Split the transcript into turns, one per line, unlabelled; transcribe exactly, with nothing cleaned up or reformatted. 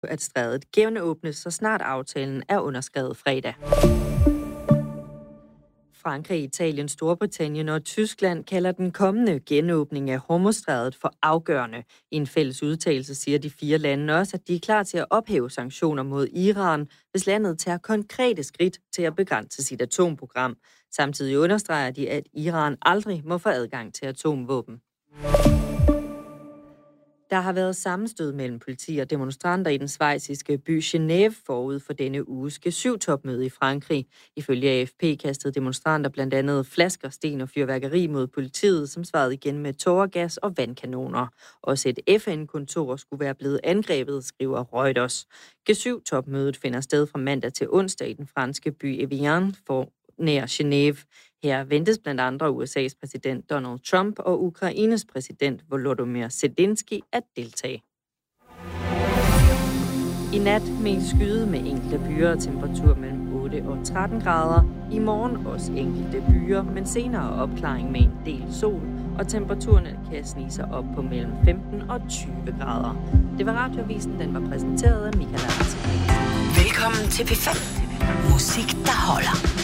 at strædet genåbnes, så snart aftalen er underskrevet fredag. Frankrig, Italien, Storbritannien og Tyskland kalder den kommende genåbning af Hormuzstrædet for afgørende. I en fælles udtalelse siger de fire lande også, at de er klar til at ophæve sanktioner mod Iran, hvis landet tager konkrete skridt til at begrænse sit atomprogram. Samtidig understreger de, at Iran aldrig må få adgang til atomvåben. Der har været sammenstød mellem politi og demonstranter i den schweiziske by Genève forud for denne uges G syv-topmøde i Frankrig. Ifølge A F P kastede demonstranter blandt andet flasker, sten og fyrværkeri mod politiet, som svarede igen med tåregas og vandkanoner. Også et F N-kontor skulle være blevet angrebet, skriver Reuters. G syv-topmødet finder sted fra mandag til onsdag i den franske by Evian for nær Genève. Her ventes blandt andre U S A's præsident Donald Trump og Ukraines præsident Volodymyr Zelensky at deltage. I nat med skyde med enkelte byer, temperatur mellem otte og tretten grader. I morgen også enkelte byer, men senere opklaring med en del sol, og temperaturen kan snige sig op på mellem femten og tyve grader. Det var Radiovisen, den var præsenteret af Michael Larsen.
Velkommen til P fem. Musik, der holder.